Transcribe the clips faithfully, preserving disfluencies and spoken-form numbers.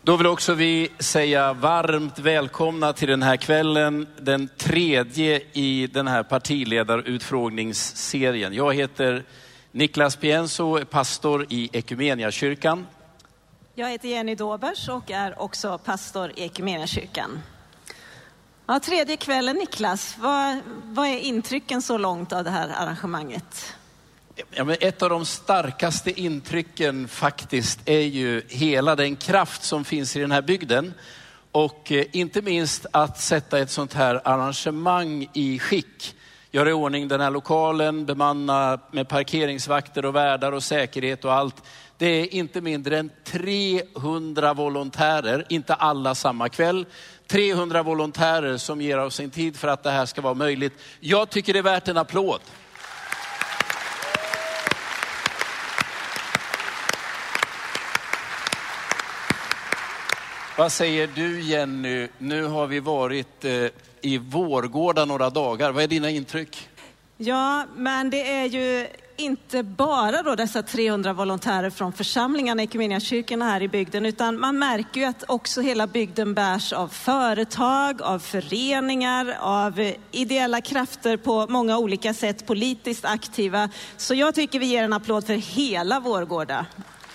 Då vill också vi säga varmt välkomna till den här kvällen, den tredje i den här partiledarutfrågningsserien. Jag heter Niklas Pienso, pastor i Ekumeniakyrkan. Jag heter Jenny Dobers och är också pastor i Ekumeniakyrkan. Ja, tredje kvällen, Niklas. Vad, vad är intrycken så långt av det här arrangemanget? Ja, men ett av de starkaste intrycken faktiskt är ju hela den kraft som finns i den här bygden. Och eh, inte minst att sätta ett sånt här arrangemang i skick. Göra i ordning den här lokalen, bemanna med parkeringsvakter och värdar och säkerhet och allt. Det är inte mindre än trehundra volontärer, inte alla samma kväll. trehundra volontärer som ger av sin tid för att det här ska vara möjligt. Jag tycker det är värt en applåd. Vad säger du, Jenny? Nu har vi varit eh, i Vårgårda några dagar. Vad är dina intryck? Ja, men det är ju inte bara då dessa trehundra volontärer från församlingarna i Ekumeniakyrkorna här i bygden, utan man märker ju att också hela bygden bärs av företag, av föreningar, av ideella krafter på många olika sätt, politiskt aktiva. Så jag tycker vi ger en applåd för hela Vårgårda.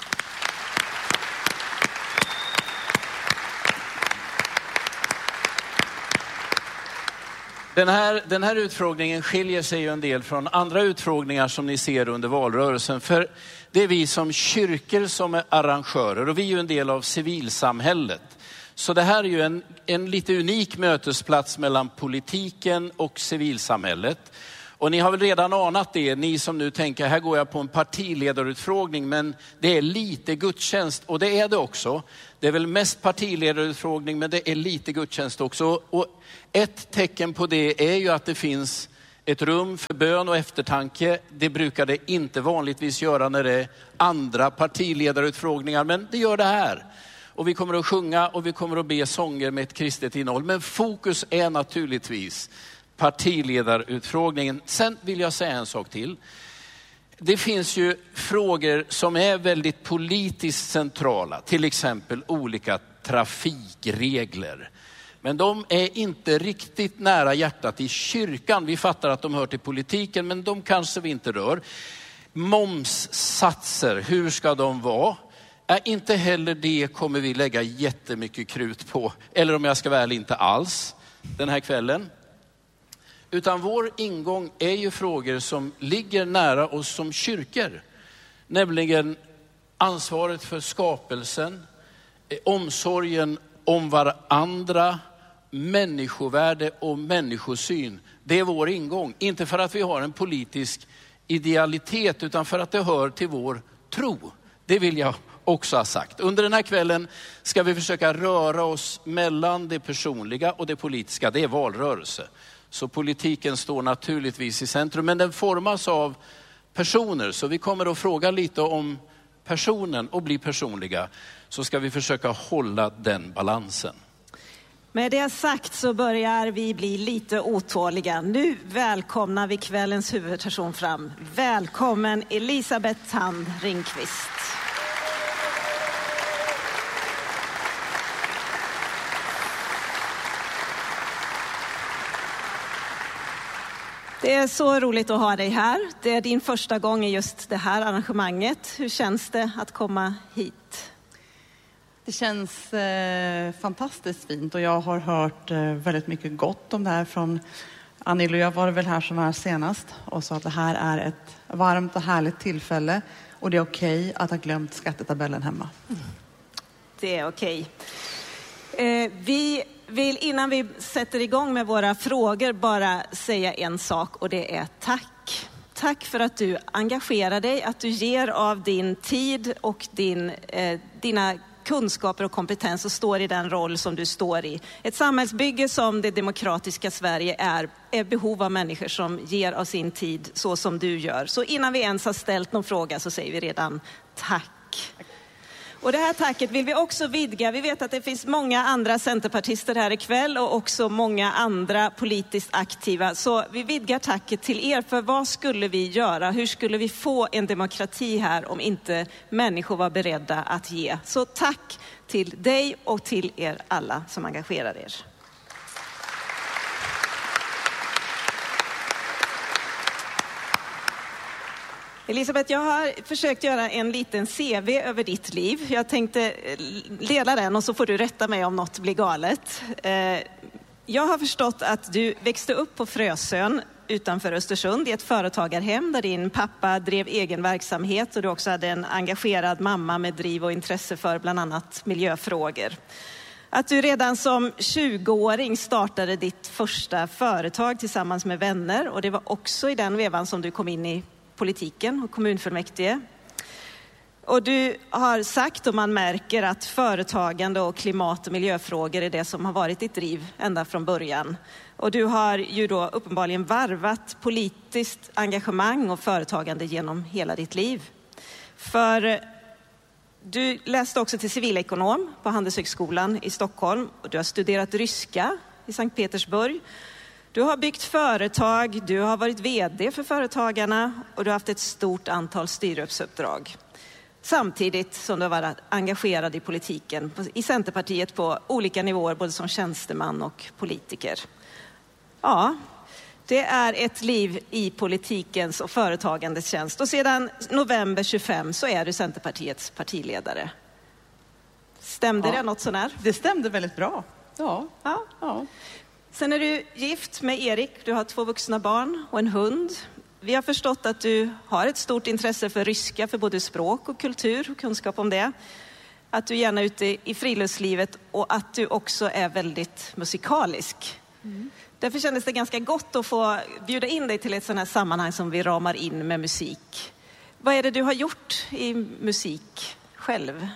Den här, den här utfrågningen skiljer sig ju en del från andra utfrågningar som ni ser under valrörelsen. För det är vi som kyrkor som är arrangörer och vi är ju en del av civilsamhället. Så det här är ju en, en lite unik mötesplats mellan politiken och civilsamhället. Och ni har väl redan anat det, ni som nu tänker, här går jag på en partiledarutfrågning, men det är lite gudstjänst, och det är det också. Det är väl mest partiledarutfrågning, men det är lite gudstjänst också. Och ett tecken på det är ju att det finns ett rum för bön och eftertanke. Det brukar det inte vanligtvis göra när det är andra partiledarutfrågningar, men det gör det här. Och vi kommer att sjunga och vi kommer att be sånger med ett kristet innehåll. Men fokus är naturligtvis partiledarutfrågningen. Sen vill jag säga en sak till. Det finns ju frågor som är väldigt politiskt centrala. Till exempel olika trafikregler. Men de är inte riktigt nära hjärtat i kyrkan. Vi fattar att de hör till politiken, men de kanske vi inte rör. Momssatser, hur ska de vara? Är inte heller det kommer vi lägga jättemycket krut på. Eller om jag ska vara ärlig, inte alls den här kvällen. Utan vår ingång är ju frågor som ligger nära oss som kyrkor. Nämligen ansvaret för skapelsen, omsorgen om varandra, människovärde och människosyn. Det är vår ingång. Inte för att vi har en politisk idealitet, utan för att det hör till vår tro. Det vill jag också ha sagt. Under den här kvällen ska vi försöka röra oss mellan det personliga och det politiska. Det är valrörelse. Så politiken står naturligtvis i centrum, men den formas av personer. Så vi kommer att fråga lite om personen och bli personliga. Så ska vi försöka hålla den balansen. Med det sagt så börjar vi bli lite otåliga. Nu välkomnar vi kvällens huvudperson fram. Välkommen Elisabeth Thand Ringqvist. Det är så roligt att ha dig här. Det är din första gång i just det här arrangemanget. Hur känns det att komma hit? Det känns eh, fantastiskt fint, och jag har hört eh, väldigt mycket gott om det här från Annie Lööf var det väl här som var här senast och sa att det här är ett varmt och härligt tillfälle och det är okej att ha glömt skattetabellen hemma. Mm. Det är okej. Eh, vi vill innan vi sätter igång med våra frågor bara säga en sak, och det är tack. Tack för att du engagerar dig, att du ger av din tid och din, eh, dina kunskaper och kompetens och står i den roll som du står i. Ett samhällsbygge som det demokratiska Sverige är, är behov av människor som ger av sin tid så som du gör. Så innan vi ens har ställt någon fråga så säger vi redan tack. Och det här tacket vill vi också vidga. Vi vet att det finns många andra centerpartister här ikväll och också många andra politiskt aktiva. Så vi vidgar tacket till er, för vad skulle vi göra? Hur skulle vi få en demokrati här om inte människor var beredda att ge? Så tack till dig och till er alla som engagerar er. Elisabeth, jag har försökt göra en liten C V över ditt liv. Jag tänkte dela den och så får du rätta mig om något blir galet. Jag har förstått att du växte upp på Frösön utanför Östersund i ett företagarhem där din pappa drev egen verksamhet och du också hade en engagerad mamma med driv och intresse för bland annat miljöfrågor. Att du redan som tjugoåring startade ditt första företag tillsammans med vänner, och det var också i den vevan som du kom in i politiken och kommunfullmäktige. Och du har sagt, och man märker, att företagande och klimat- och miljöfrågor är det som har varit ditt driv ända från början. Och du har ju då uppenbarligen varvat politiskt engagemang och företagande genom hela ditt liv. För du läste också till civilekonom på Handelshögskolan i Stockholm och du har studerat ryska i Sankt Petersburg. Du har byggt företag, du har varit vd för Företagarna och du har haft ett stort antal styrelseuppdrag. Samtidigt som du har varit engagerad i politiken, i Centerpartiet på olika nivåer, både som tjänsteman och politiker. Ja, det är ett liv i politikens och företagandets tjänst. Och sedan november tjugofem så är du Centerpartiets partiledare. Stämde ja. det något sånär? Det stämde väldigt bra. Ja. Ja. ja. Sen är du gift med Erik, du har två vuxna barn och en hund. Vi har förstått att du har ett stort intresse för ryska, för både språk och kultur och kunskap om det. Att du gärna är ute i friluftslivet och att du också är väldigt musikalisk. Mm. Därför kändes det ganska gott att få bjuda in dig till ett sådant här sammanhang som vi ramar in med musik. Vad är det du har gjort i musik själv?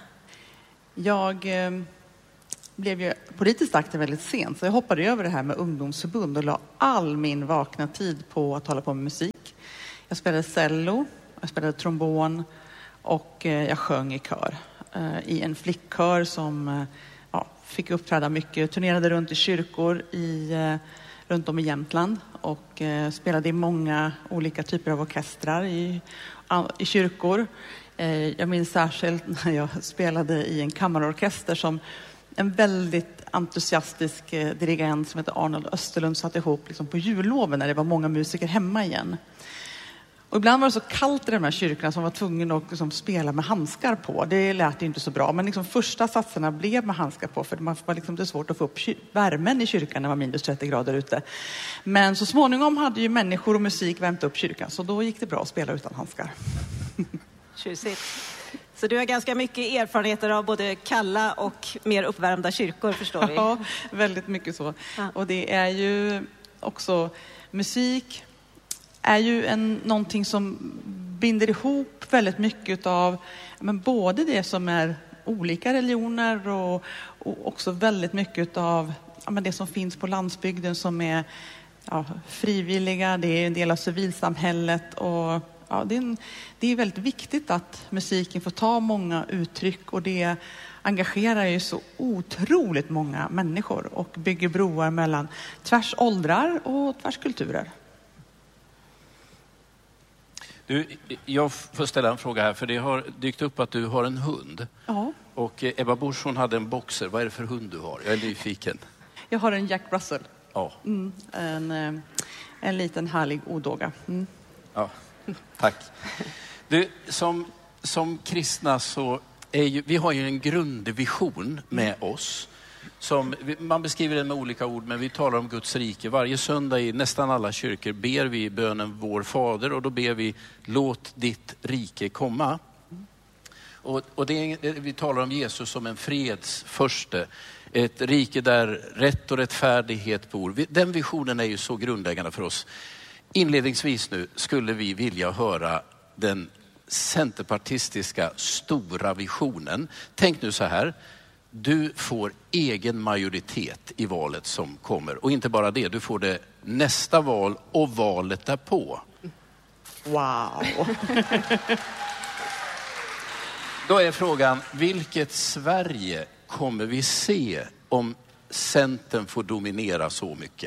Jag eh, blev ju politiskt aktiv väldigt sent, så jag hoppade över det här med ungdomsförbund och la all min vakna tid på att hålla på med musik. Jag spelade cello, jag spelade trombon och eh, jag sjöng i kör. Eh, I en flickkör som eh, ja, fick uppträda mycket, turnerade runt i kyrkor i, eh, runt om i Jämtland och eh, spelade i många olika typer av orkestrar i, i kyrkor. Eh, jag minns särskilt när jag spelade i en kammarorkester som en väldigt entusiastisk eh, dirigent som heter Arnold Österlund satte ihop liksom, på julloven när det var många musiker hemma igen. Och ibland var det så kallt i de här kyrkorna som var tvungen att liksom, spela med handskar på. Det lät ju inte så bra, men liksom, första satserna blev med handskar på för det var liksom, det svårt att få upp kyr- värmen i kyrkan när det var minus trettio grader ute. Men så småningom hade ju människor och musik värmt upp kyrkan, så då gick det bra att spela utan handskar. Tjusigt. Så du har ganska mycket erfarenheter av både kalla och mer uppvärmda kyrkor, förstår vi. Ja, väldigt mycket så. Ja. Och det är ju också musik är ju en, någonting som binder ihop väldigt mycket av men både det som är olika religioner och, och också väldigt mycket av ja, men det som finns på landsbygden som är ja, frivilliga, det är en del av civilsamhället och ja, det, är en, det är väldigt viktigt att musiken får ta många uttryck och det engagerar ju så otroligt många människor och bygger broar mellan tvärs åldrar och tvärs kulturer. Du, jag får ställa en fråga här, för det har dykt upp att du har en hund. Ja. Och Ebba Busch, hon hade en boxer. Vad är det för hund du har? Jag är nyfiken. Jag har en Jack Russell. Ja. Mm, en, en liten härlig odåga. Mm. Ja, tack. Du, som, som kristna så är ju, vi har ju en grundvision med oss. Som, man beskriver den med olika ord, men vi talar om Guds rike. Varje söndag i nästan alla kyrkor ber vi bönen Vår Fader och då ber vi låt ditt rike komma. Och, och det är, vi talar om Jesus som en fredsförste. Ett rike där rätt och rättfärdighet bor. Den visionen är ju så grundläggande för oss. Inledningsvis nu skulle vi vilja höra den centerpartistiska stora visionen. Tänk nu så här. Du får egen majoritet i valet som kommer. Och inte bara det, du får det nästa val och valet därpå. Wow! Då är frågan, vilket Sverige kommer vi se om Centern får dominera så mycket?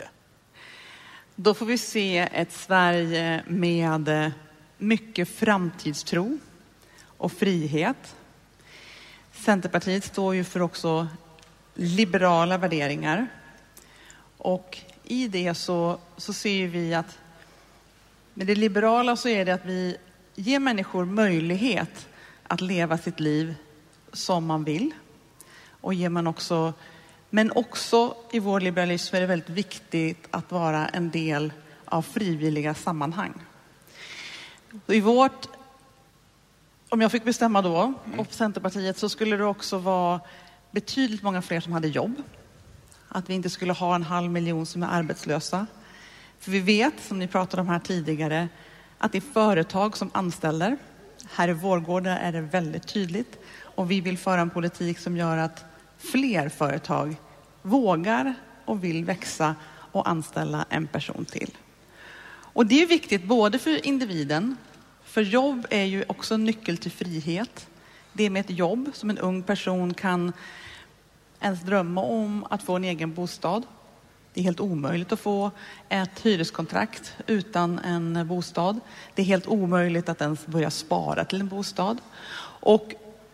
Då får vi se ett Sverige med mycket framtidstro och frihet. Centerpartiet står ju för också liberala värderingar. Och i det så, så ser vi att med det liberala så är det att vi ger människor möjlighet att leva sitt liv som man vill. Och ger man också, men också i vår liberalism är det väldigt viktigt att vara en del av frivilliga sammanhang. I vårt, om jag fick bestämma då, och Centerpartiet, så skulle det också vara betydligt många fler som hade jobb. Att vi inte skulle ha en halv miljon som är arbetslösa. För vi vet, som ni pratade om här tidigare, att det är företag som anställer. Här i Vårgårda är det väldigt tydligt. Och vi vill föra en politik som gör att fler företag vågar och vill växa och anställa en person till. Och det är viktigt både för individen, för jobb är ju också en nyckel till frihet. Det är med ett jobb som en ung person kan ens drömma om att få en egen bostad. Det är helt omöjligt att få ett hyreskontrakt utan en bostad. Det är helt omöjligt att ens börja spara till en bostad. Och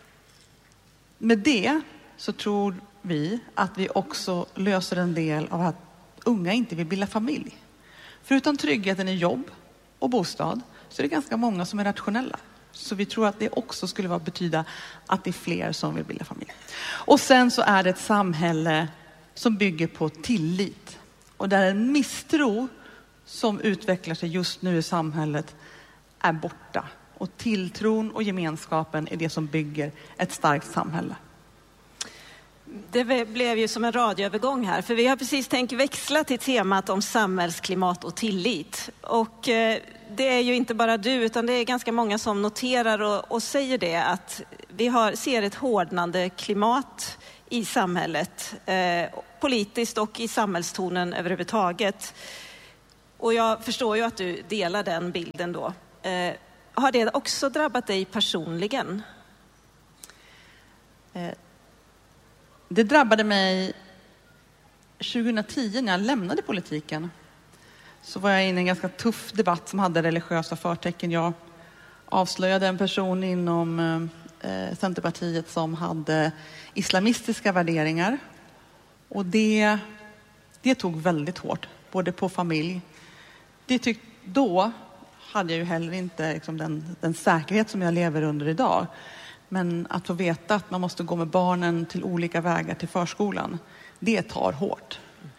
med det så tror vi att vi också löser en del av att unga inte vill bilda familj. Förutom tryggheten i jobb och bostad så är det ganska många som är rationella. Så vi tror att det också skulle vara betyda att det är fler som vill bilda familj. Och sen så är det ett samhälle som bygger på tillit. Och där en misstro som utvecklar sig just nu i samhället är borta. Och tilltron och gemenskapen är det som bygger ett starkt samhälle. Det blev ju som en radioövergång här, för vi har precis tänkt växla till temat om samhällsklimat och tillit. Och eh, det är ju inte bara du, utan det är ganska många som noterar och, och säger det, att vi har, ser ett hårdnande klimat i samhället, eh, politiskt och i samhällstonen överhuvudtaget. Och jag förstår ju att du delar den bilden då. Eh, har det också drabbat dig personligen? Eh. Det drabbade mig tjugohundratio när jag lämnade politiken. Så var jag inne i en ganska tuff debatt som hade religiösa förtecken. Jag avslöjade en person inom eh, Centerpartiet som hade islamistiska värderingar. Och det, det tog väldigt hårt, både på familj. Det tyck, då hade jag ju heller inte liksom, den, den säkerhet som jag lever under idag. Men att få veta att man måste gå med barnen till olika vägar till förskolan, det tar hårt.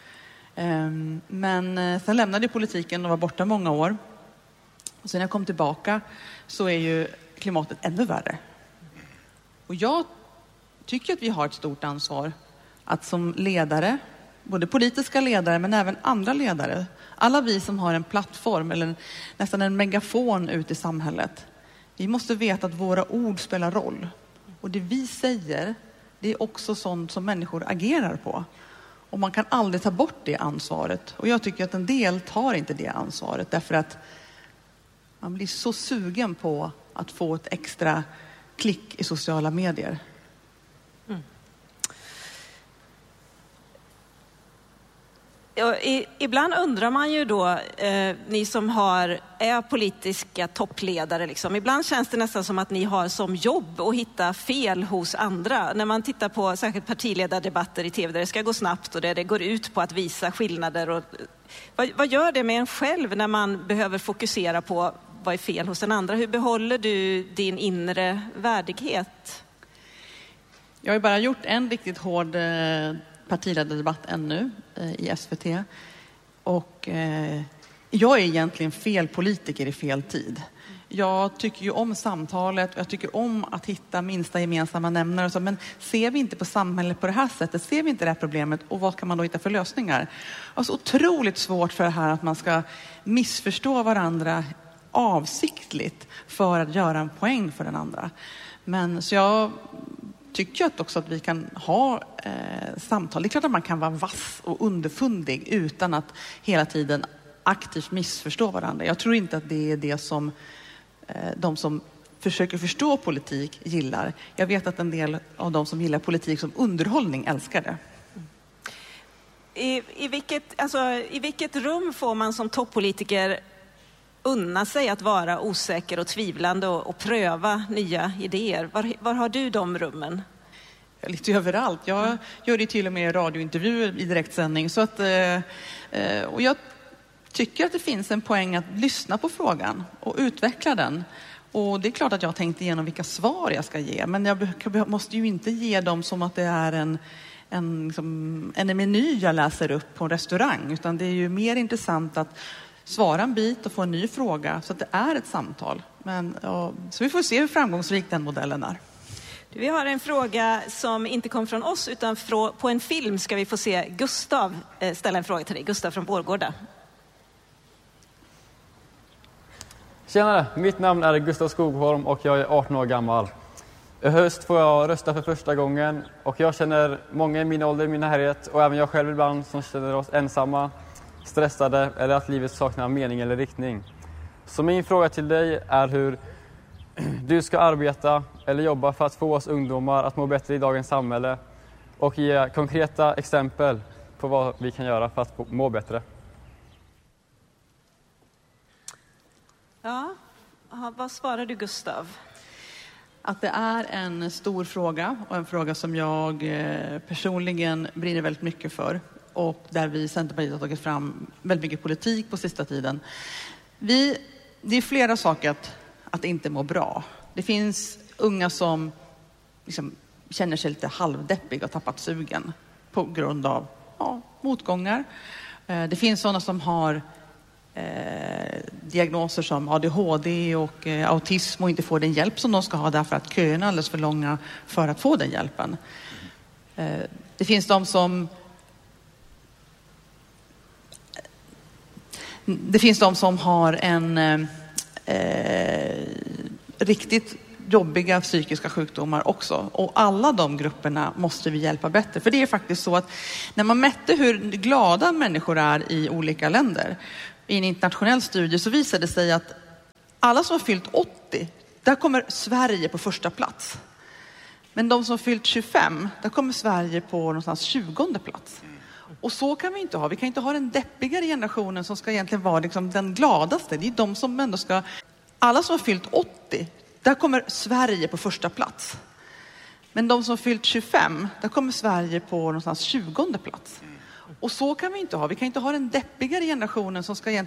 Men sen lämnade jag politiken och var borta många år. Och sen när jag kom tillbaka så är ju klimatet ännu värre. Och jag tycker att vi har ett stort ansvar att som ledare, både politiska ledare men även andra ledare, alla vi som har en plattform eller nästan en megafon ut i samhället, vi måste veta att våra ord spelar roll. Och det vi säger, det är också sånt som människor agerar på. Och man kan aldrig ta bort det ansvaret. Och jag tycker att en del tar inte det ansvaret. Därför att man blir så sugen på att få ett extra klick i sociala medier. Mm. Ja, i, ibland undrar man ju då, eh, ni som har, är politiska toppledare, liksom. Ibland känns det nästan som att ni har som jobb att hitta fel hos andra. När man tittar på särskilt partiledardebatter i tv där det ska gå snabbt och där det går ut på att visa skillnader. Och, vad, vad gör det med en själv när man behöver fokusera på vad är fel hos den andra? Hur behåller du din inre värdighet? Jag har ju bara gjort en riktigt hård eh... partiledardebatt ännu eh, i S V T. Och eh, jag är egentligen fel politiker i fel tid. Jag tycker ju om samtalet och jag tycker om att hitta minsta gemensamma nämnare. Och så, men ser vi inte på samhället på det här sättet, ser vi inte det här problemet, och vad kan man då hitta för lösningar? Alltså otroligt svårt för det här att man ska missförstå varandra avsiktligt för att göra en poäng för den andra. Men så jag tycker jag också att vi kan ha eh, samtal. Det är klart att man kan vara vass och underfundig utan att hela tiden aktivt missförstå varandra. Jag tror inte att det är det som eh, de som försöker förstå politik gillar. Jag vet att en del av de som gillar politik som underhållning älskar det. I, i, vilket, alltså, I vilket rum får man som toppolitiker unna sig att vara osäker och tvivlande och, och pröva nya idéer? Var, var har du de rummen? Lite överallt. Jag gör det till och med radiointervjuer i direktsändning. Så att, eh, och jag tycker att det finns en poäng att lyssna på frågan och utveckla den. Och det är klart att jag har tänkt igenom vilka svar jag ska ge. Men jag måste ju inte ge dem som att det är en, en, liksom, en meny jag läser upp på en restaurang. Utan det är ju mer intressant att svara en bit och få en ny fråga. Så att det är ett samtal. Men, ja, så vi får se hur framgångsrik den modellen är. Vi har en fråga som inte kom från oss utan på en film ska vi få se Gustav ställa en fråga till dig. Gustav från Vårgårda. Tjenare, mitt namn är Gustav Skogholm och jag är arton år gammal. I höst får jag rösta för första gången och jag känner många i min ålder i min närhet och även jag själv ibland som känner oss ensamma, stressade eller att livet saknar mening eller riktning. Så min fråga till dig är hur du ska arbeta eller jobba för att få oss ungdomar att må bättre i dagens samhälle och ge konkreta exempel på vad vi kan göra för att må bättre. Ja, vad svarar du Gustav? Att det är en stor fråga och en fråga som jag personligen brinner väldigt mycket för och där vi i Centerpartiet har tagit fram väldigt mycket politik på sista tiden. Vi, det är flera saker att, att inte må bra. Det finns unga som liksom känner sig lite halvdeppiga och tappat sugen på grund av ja, motgångar. Det finns sådana som har Eh, diagnoser som A D H D och eh, autism och inte får den hjälp som de ska ha därför att köerna är alldeles för långa för att få den hjälpen. Eh, det finns de som det finns de som har en eh, riktigt jobbiga psykiska sjukdomar också. Och alla de grupperna måste vi hjälpa bättre. För det är faktiskt så att när man mätte hur glada människor är i olika länder i en internationell studie så visade det sig att alla som har fyllt åttio, där kommer Sverige på första plats. Men de som har fyllt tjugofem, där kommer Sverige på någonstans tjugonde plats. Och så kan vi inte ha. Vi kan inte ha den deppigare generationen som ska egentligen vara liksom den gladaste. Det är de som ändå ska... Alla som har fyllt åttio, där kommer Sverige på första plats. Men de som har fyllt tjugofem, där kommer Sverige på någonstans tjugonde plats. Och så kan vi inte ha. Vi kan inte ha den deppigare generationen som ska egentligen